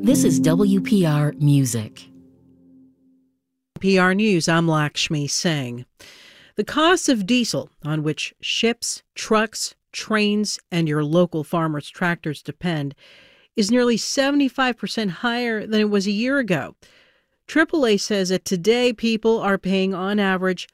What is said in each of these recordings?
This is WPR Music. PR News, I'm Lakshmi Singh. The cost of diesel, on which ships, trucks, trains, and your local farmers' tractors depend, is nearly 75% higher than it was a year ago. AAA says that today people are paying on average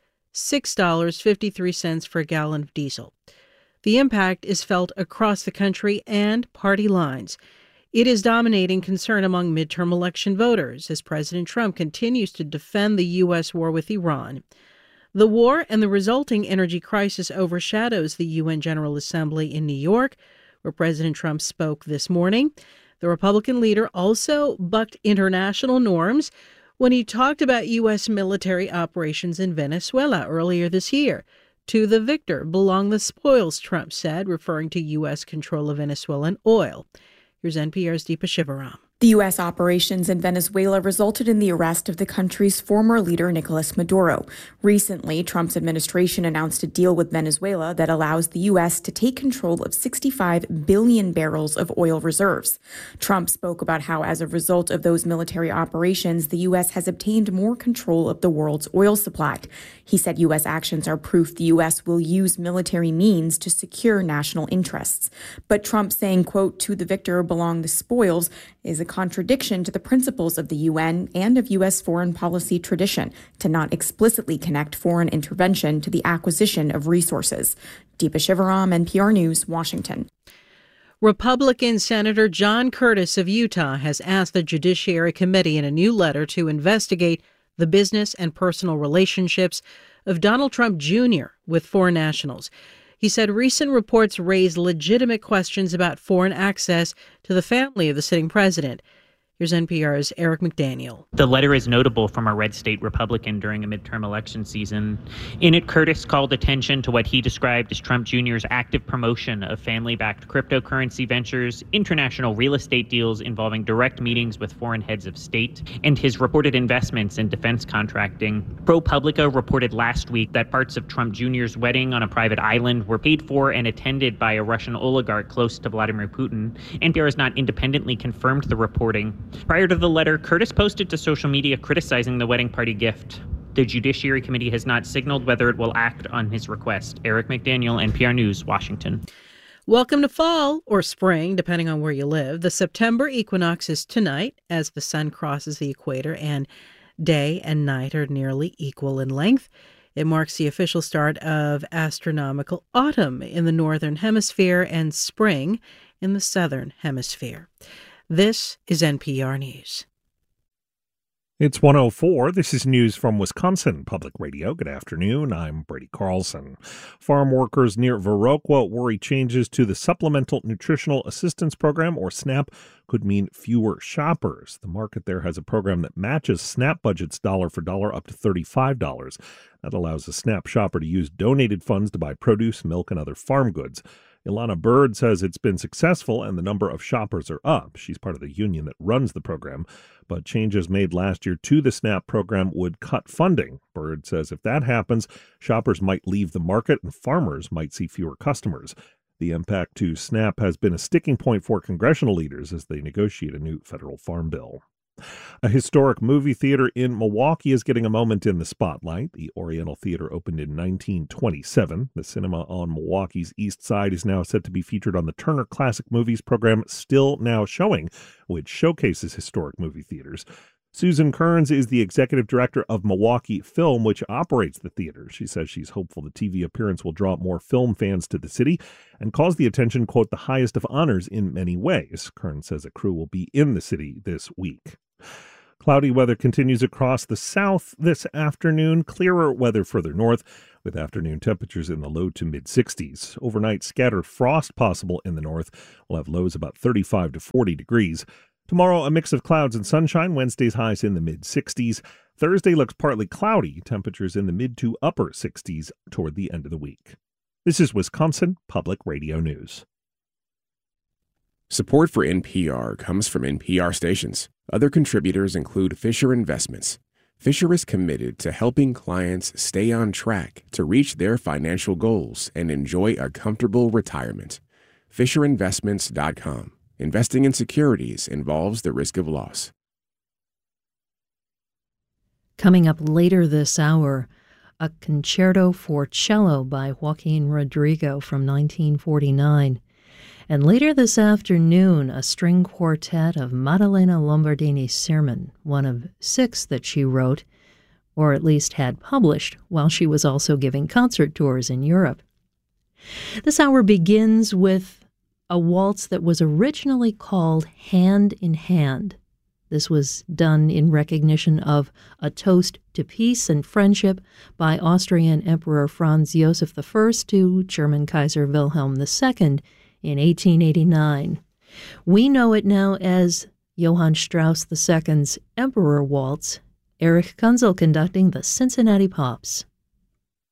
$6.53 for a gallon of diesel. The impact is felt across the country and party lines. It is dominating concern among midterm election voters as President Trump continues to defend the U.S. war with Iran. The war and the resulting energy crisis overshadows the UN General Assembly in New York, where President Trump spoke this morning. The Republican leader also bucked international norms when he talked about U.S. military operations in Venezuela earlier this year. To the victor belong the spoils, Trump said, referring to U.S. control of Venezuelan oil. Here's NPR's Deepa Shivaram. The U.S. operations in Venezuela resulted in the arrest of the country's former leader, Nicolas Maduro. Recently, Trump's administration announced a deal with Venezuela that allows the U.S. to take control of 65 billion barrels of oil reserves. Trump spoke about how, as a result of those military operations, the U.S. has obtained more control of the world's oil supply. He said U.S. actions are proof the U.S. will use military means to secure national interests. But Trump saying, quote, "to the victor belong the spoils," is a contradiction to the principles of the UN and of U.S. foreign policy tradition to not explicitly connect foreign intervention to the acquisition of resources. Deepa Shivaram, NPR News, Washington. Republican Senator John Curtis of Utah has asked the Judiciary Committee in a new letter to investigate the business and personal relationships of Donald Trump Jr. with foreign nationals. He said recent reports raise legitimate questions about foreign access to the family of the sitting president. Here's NPR's Eric McDaniel. The letter is notable from a red state Republican during a midterm election season. In it, Curtis called attention to what he described as Trump Jr.'s active promotion of family-backed cryptocurrency ventures, international real estate deals involving direct meetings with foreign heads of state, and his reported investments in defense contracting. ProPublica reported last week that parts of Trump Jr.'s wedding on a private island were paid for and attended by a Russian oligarch close to Vladimir Putin. NPR has not independently confirmed the reporting. Prior to the letter, Curtis posted to social media criticizing the wedding party gift. The Judiciary Committee has not signaled whether it will act on his request. Eric McDaniel, NPR News, Washington. Welcome to fall, or spring, depending on where you live. The September equinox is tonight as the sun crosses the equator and day and night are nearly equal in length. It marks the official start of astronomical autumn in the northern hemisphere and spring in the southern hemisphere. This is NPR News. It's 1:04. This is news from Wisconsin Public Radio. Good afternoon. I'm Brady Carlson. Farm workers near Viroqua worry changes to the Supplemental Nutritional Assistance Program, or SNAP, could mean fewer shoppers. The market there has a program that matches SNAP budgets dollar for dollar up to $35. That allows a SNAP shopper to use donated funds to buy produce, milk, and other farm goods. Ilana Bird says it's been successful and the number of shoppers are up. She's part of the union that runs the program, but changes made last year to the SNAP program would cut funding. Bird says if that happens, shoppers might leave the market and farmers might see fewer customers. The impact to SNAP has been a sticking point for congressional leaders as they negotiate a new federal farm bill. A historic movie theater in Milwaukee is getting a moment in the spotlight. The Oriental Theater opened in 1927. The cinema on Milwaukee's east side is now set to be featured on the Turner Classic Movies program, Still Now Showing, which showcases historic movie theaters. Susan Kearns is the executive director of Milwaukee Film, which operates the theater. She says she's hopeful the TV appearance will draw more film fans to the city and cause the attention, quote, the highest of honors in many ways. Kearns says a crew will be in the city this week. Cloudy weather continues across the south this afternoon. Clearer weather further north, with afternoon temperatures in the low to mid-60s. Overnight, scattered frost possible in the north. We'll have lows about 35 to 40 degrees. Tomorrow, a mix of clouds and sunshine. Wednesday's highs in the mid-60s. Thursday looks partly cloudy. Temperatures in the mid to upper 60s toward the end of the week. This is Wisconsin Public Radio News. Support for NPR comes from NPR stations. Other contributors include Fisher Investments. Fisher is committed to helping clients stay on track to reach their financial goals and enjoy a comfortable retirement. FisherInvestments.com. Investing in securities involves the risk of loss. Coming up later this hour, a concerto for cello by Joaquin Rodrigo from 1949. And later this afternoon, a string quartet of Maddalena Lombardini Sirman, one of 6 that she wrote, or at least had published, while she was also giving concert tours in Europe. This hour begins with a waltz that was originally called Hand in Hand. This was done in recognition of a toast to peace and friendship by Austrian Emperor Franz Joseph I to German Kaiser Wilhelm II in 1889. We know it now as Johann Strauss II's Emperor Waltz, Erich Kunzel conducting the Cincinnati Pops.